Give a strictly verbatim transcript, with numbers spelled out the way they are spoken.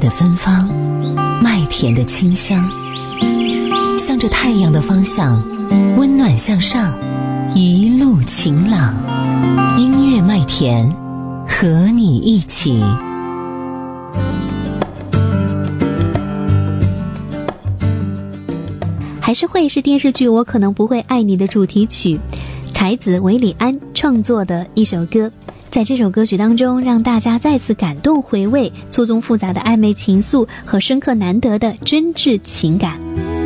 的芬芳，麦田的清香，向着太阳的方向，温暖向上，一路晴朗。音乐麦田，和你一起。 还是会是电视剧《我可能不会爱你》的主题曲，才子韦礼安创作的一首歌。在这首歌曲当中，让大家再次感动回味错综复杂的暧昧情愫和深刻难得的真挚情感。